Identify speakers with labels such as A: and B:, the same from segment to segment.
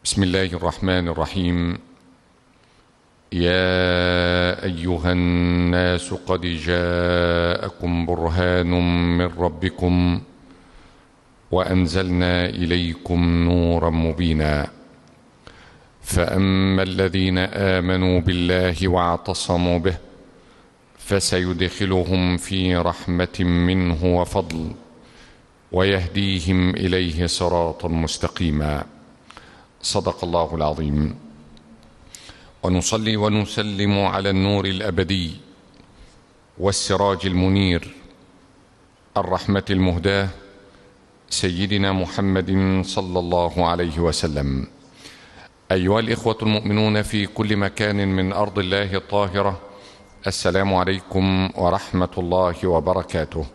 A: بسم الله الرحمن الرحيم. يا أيها الناس قد جاءكم برهان من ربكم وأنزلنا إليكم نورا مبينا. فأما الذين آمنوا بالله واعتصموا به فسيدخلهم في رحمة منه وفضل ويهديهم إليه صراطا مستقيما. صدق الله العظيم. ونصلي ونسلم على النور الأبدي والسراج المنير الرحمة المهداة سيدنا محمد صلى الله عليه وسلم. أيها الإخوة المؤمنون في كل مكان من أرض الله الطاهرة، السلام عليكم ورحمة الله وبركاته.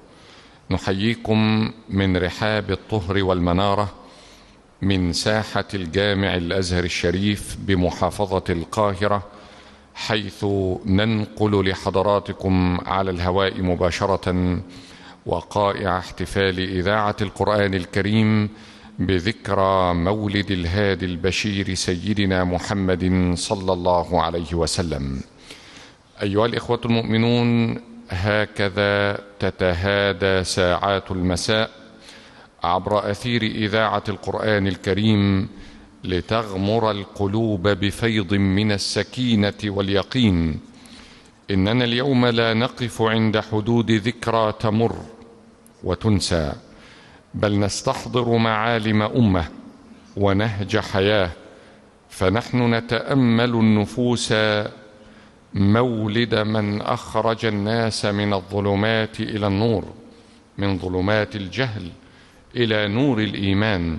A: نحييكم من رحاب الطهر والمنارة من ساحة الجامع الأزهر الشريف بمحافظة القاهرة، حيث ننقل لحضراتكم على الهواء مباشرة وقائع احتفال إذاعة القرآن الكريم بذكرى مولد الهادي البشير سيدنا محمد صلى الله عليه وسلم. أيها الإخوة المؤمنون، هكذا تتهادى ساعات المساء عبر أثير إذاعة القرآن الكريم لتغمر القلوب بفيض من السكينة واليقين. إننا اليوم لا نقف عند حدود ذكرى تمر وتنسى، بل نستحضر معالم أمة ونهج حياة، فنحن نتأمل النفوس مولد من أخرج الناس من الظلمات إلى النور، من ظلمات الجهل إلى نور الإيمان.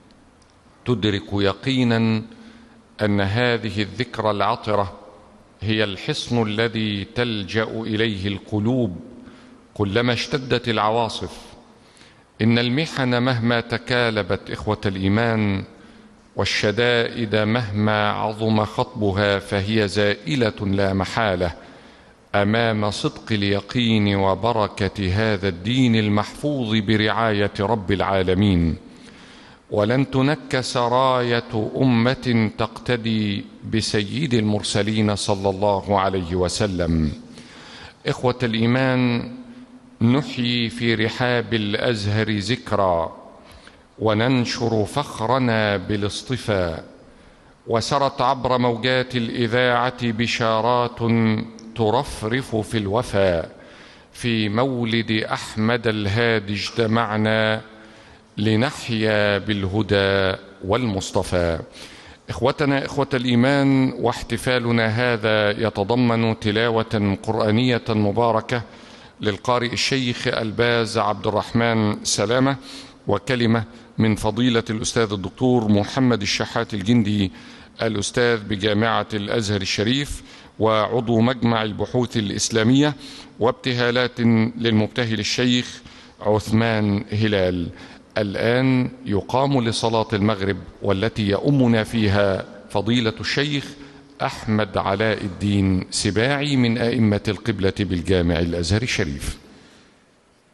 A: تدرك يقينا أن هذه الذكرى العطرة هي الحصن الذي تلجأ إليه القلوب كلما اشتدت العواصف. إن المحن مهما تكالبت إخوة الإيمان، والشدائد مهما عظم خطبها، فهي زائلة لا محالة أمام صدق اليقين وبركة هذا الدين المحفوظ برعاية رب العالمين. ولن تنكس راية أمة تقتدي بسيد المرسلين صلى الله عليه وسلم. إخوة الإيمان، نحيي في رحاب الأزهر ذكرى وننشر فخرنا بالاصطفاء، وسرت عبر موجات الإذاعة بشارات ترفرف في الوفاء. في مولد أحمد الهادي اجتمعنا لنحيا بالهدى والمصطفى. إخوتنا إخوة الإيمان، واحتفالنا هذا يتضمن تلاوة قرآنية مباركة للقارئ الشيخ الباز عبد الرحمن سلامة، وكلمة من فضيلة الأستاذ الدكتور محمد الشحات الجندي، الأستاذ بجامعة الأزهر الشريف وعضو مجمع البحوث الإسلامية، وابتهالات للمبتهل الشيخ عثمان هلال. الآن يقام لصلاة المغرب، والتي يؤمنا فيها فضيلة الشيخ أحمد علاء الدين سباعي من أئمة القبلة بالجامع الأزهر الشريف.